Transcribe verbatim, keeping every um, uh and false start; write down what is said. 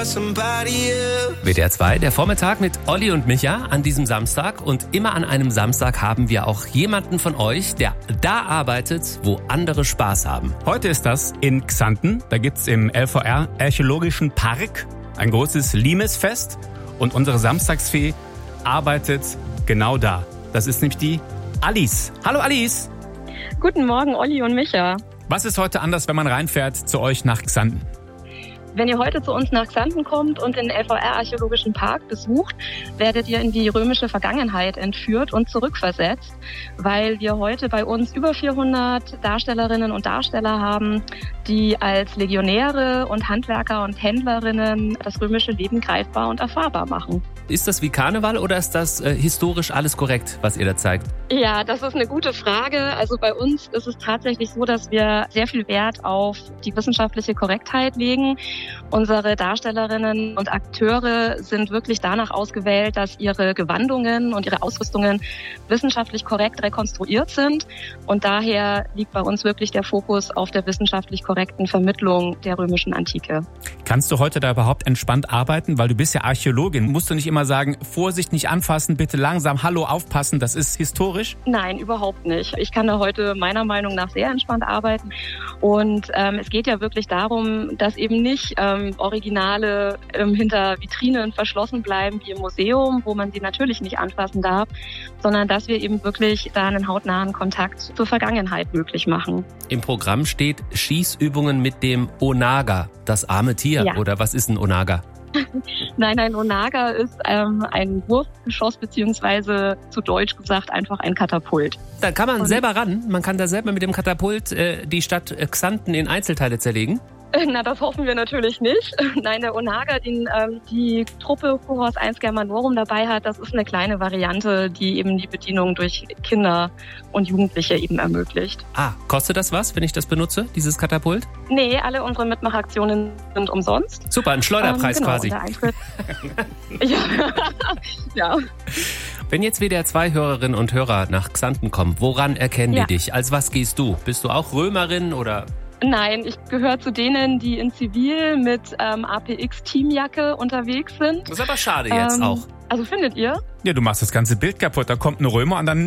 W D R zwei, der Vormittag mit Olli und Micha an diesem Samstag. Und immer an einem Samstag haben wir auch jemanden von euch, der da arbeitet, wo andere Spaß haben. Heute ist das in Xanten. Da gibt's im L V R Archäologischen Park ein großes Limesfest. Und unsere Samstagsfee arbeitet genau da. Das ist nämlich die Alice. Hallo Alice. Guten Morgen, Olli und Micha. Was ist heute anders, wenn man reinfährt zu euch nach Xanten? Wenn ihr heute zu uns nach Xanten kommt und den L V R Archäologischen Park besucht, werdet ihr in die römische Vergangenheit entführt und zurückversetzt, weil wir heute bei uns über vierhundert Darstellerinnen und Darsteller haben, die als Legionäre und Handwerker und Händlerinnen das römische Leben greifbar und erfahrbar machen. Ist das wie Karneval oder ist das äh, historisch alles korrekt, was ihr da zeigt? Ja, das ist eine gute Frage. Also bei uns ist es tatsächlich so, dass wir sehr viel Wert auf die wissenschaftliche Korrektheit legen. Unsere Darstellerinnen und Akteure sind wirklich danach ausgewählt, dass ihre Gewandungen und ihre Ausrüstungen wissenschaftlich korrekt rekonstruiert sind. Und daher liegt bei uns wirklich der Fokus auf der wissenschaftlich korrekten Vermittlung der römischen Antike. Kannst du heute da überhaupt entspannt arbeiten? Weil du bist ja Archäologin. Musst du nicht immer sagen, Vorsicht, nicht anfassen, bitte langsam, hallo, aufpassen, das ist historisch? Nein, überhaupt nicht. Ich kann da heute meiner Meinung nach sehr entspannt arbeiten. Und ähm, es geht ja wirklich darum, dass eben nicht ähm, Originale ähm, hinter Vitrinen verschlossen bleiben wie im Museum, wo man sie natürlich nicht anfassen darf, sondern dass wir eben wirklich da einen hautnahen Kontakt zur Vergangenheit möglich machen. Im Programm steht Schießübungen mit dem Onaga, das arme Tier. Ja. Oder was ist ein Onaga? Nein, ein Onaga ist ähm, ein Wurfgeschoss beziehungsweise zu Deutsch gesagt einfach ein Katapult. Da kann man Und selber ran. Man kann da selber mit dem Katapult äh, die Stadt Xanten in Einzelteile zerlegen. Na, das hoffen wir natürlich nicht. Nein, der Onaga, den ähm, die Truppe Foros eins Germanorum dabei hat, das ist eine kleine Variante, die eben die Bedienung durch Kinder und Jugendliche eben ermöglicht. Ah, kostet das was, wenn ich das benutze, dieses Katapult? Nee, alle unsere Mitmachaktionen sind umsonst. Super, ein Schleuderpreis ähm, genau, quasi. Und der Eintritt. ja. ja. Wenn jetzt W D R zwei Hörerinnen und Hörer nach Xanten kommen, woran erkennen Ja. die dich? Als was gehst du? Bist du auch Römerin oder... Nein, ich gehöre zu denen, die in Zivil mit ähm, A P X-Teamjacke unterwegs sind. Das ist aber schade jetzt ähm, auch. Also findet ihr? Ja, du machst das ganze Bild kaputt. Da kommt ein Römer und dann